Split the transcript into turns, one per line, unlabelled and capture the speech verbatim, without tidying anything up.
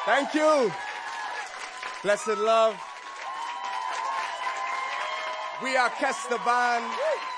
Thank you. Blessed love. We are Kester Band.